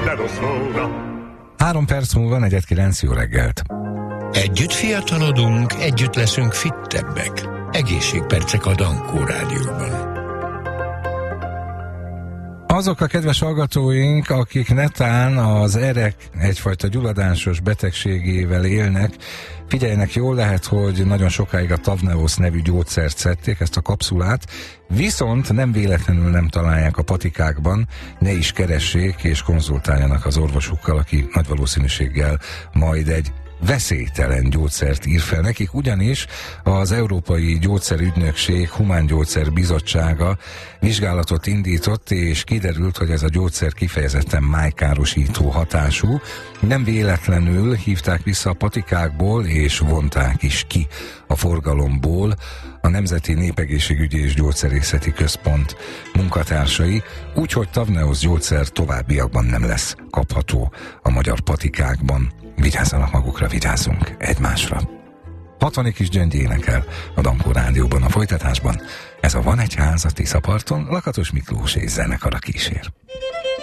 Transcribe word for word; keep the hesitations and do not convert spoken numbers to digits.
Három perc múlva negyed kilenc, jó reggelt. Együtt fiatalodunk, együtt leszünk fittebbek. Egészségpercek a Dankó Rádióban. Azok a kedves hallgatóink, akik netán az erek egyfajta gyulladásos betegségével élnek, figyeljenek jól, lehet, hogy nagyon sokáig a Tavneos nevű gyógyszert szedték, ezt a kapszulát, viszont nem véletlenül nem találják a patikákban, ne is keressék és konzultáljanak az orvosukkal, aki nagy valószínűséggel majd egy veszélytelen gyógyszert ír fel nekik, ugyanis az Európai Gyógyszerügynökség Humángyógyszer Bizottsága vizsgálatot indított, és kiderült, hogy ez a gyógyszer kifejezetten májkárosító hatású. Nem véletlenül hívták vissza a patikákból, és vonták is ki a forgalomból a Nemzeti Népegészségügyi és Gyógyszerészeti Központ munkatársai, úgyhogy Tavneos gyógyszer továbbiakban nem lesz kapható a magyar patikákban. Vigyázzanak magukra, vigyázzunk egymásra. Hatvanik is Gyöngy énekel a Dankó Rádióban, a folytatásban. Ez a Van egy ház a Tiszaparton, Lakatos Miklós és zenekara kísér.